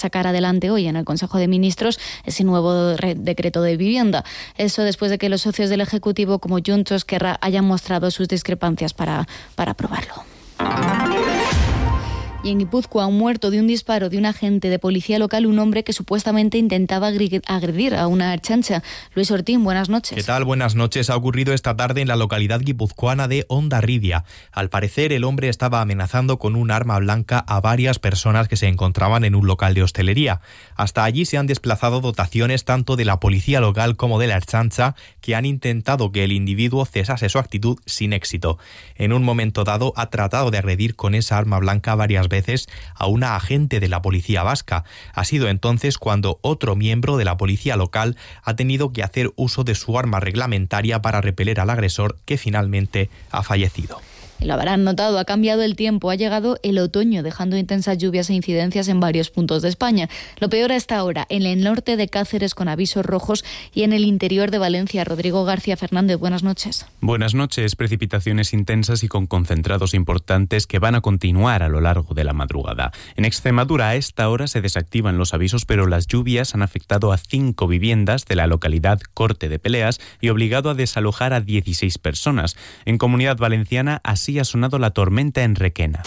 sacar adelante hoy en el Consejo de Ministros ese nuevo decreto de vivienda. Eso después de que los socios del Ejecutivo como Junts o Esquerra hayan mostrado sus discrepancias para aprobarlo. Y en Guipúzcoa, un muerto de un disparo de un agente de policía local, un hombre que supuestamente intentaba agredir a una ertzaintza. Luis Ortín, buenas noches. ¿Qué tal? Buenas noches. Ha ocurrido esta tarde en la localidad guipuzcoana de Hondarribia. Al parecer, el hombre estaba amenazando con un arma blanca a varias personas que se encontraban en un local de hostelería. Hasta allí se han desplazado dotaciones tanto de la policía local como de la ertzaintza, que han intentado que el individuo cesase su actitud sin éxito. En un momento dado, ha tratado de agredir con esa arma blanca varias veces a una agente de la policía vasca. Ha sido entonces cuando otro miembro de la policía local ha tenido que hacer uso de su arma reglamentaria para repeler al agresor, que finalmente ha fallecido. Lo habrán notado, ha cambiado el tiempo, ha llegado el otoño, dejando intensas lluvias e incidencias en varios puntos de España. Lo peor a esta hora, en el norte de Cáceres con avisos rojos y en el interior de Valencia. Rodrigo García Fernández, buenas noches. Buenas noches. Precipitaciones intensas y con concentrados importantes que van a continuar a lo largo de la madrugada. En Extremadura a esta hora se desactivan los avisos, pero las lluvias han afectado a 5 viviendas de la localidad Corte de Peleas y obligado a desalojar a 16 personas. En Comunidad Valenciana así ha sonado la tormenta en Requena.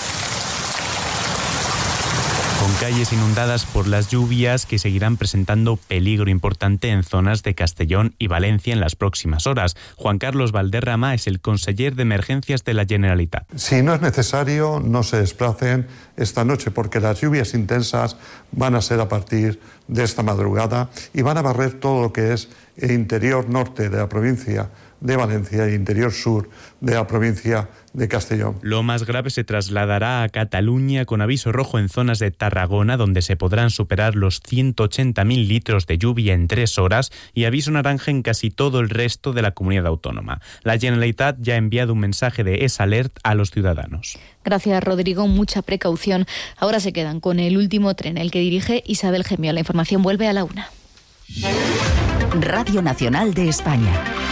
Con calles inundadas por las lluvias que seguirán presentando peligro importante en zonas de Castellón y Valencia en las próximas horas. Juan Carlos Valderrama es el conseller de Emergencias de la Generalitat. Si no es necesario, no se desplacen esta noche, porque las lluvias intensas van a ser a partir de esta madrugada y van a barrer todo lo que es el interior norte de la provincia de Valencia e interior sur de la provincia de Castellón. Lo más grave se trasladará a Cataluña, con aviso rojo en zonas de Tarragona, donde se podrán superar los 180.000 litros de lluvia en 3 horas, y aviso naranja en casi todo el resto de la comunidad autónoma. La Generalitat ya ha enviado un mensaje de EsAlert a los ciudadanos. Gracias, Rodrigo. Mucha precaución. Ahora se quedan con el último tren, el que dirige Isabel Gemio. La información vuelve a la 1. Radio Nacional de España.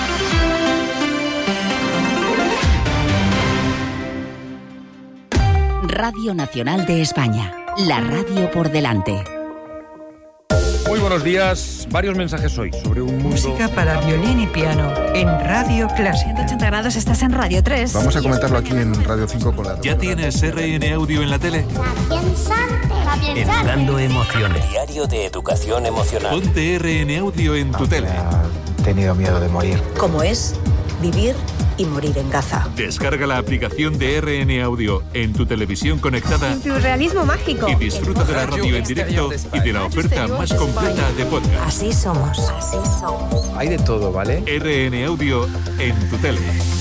Radio Nacional de España, la radio por delante. Muy buenos días. Varios mensajes hoy sobre un mundo... Música para violín y piano en Radio Clásica. 180 grados, estás en Radio 3. Vamos a comentarlo aquí en Radio 5 con la... ¿Ya tienes RN Audio en la tele? Educando emociones. Diario de educación emocional. Ponte RN Audio en tu tele. He tenido miedo de morir. ¿Cómo es vivir y morir en Gaza? Descarga la aplicación de RN Audio en tu televisión conectada. En tu realismo mágico. Y disfruta de la radio en directo y de la oferta más completa de podcast. Así somos. Hay de todo, ¿vale? RN Audio en tu tele.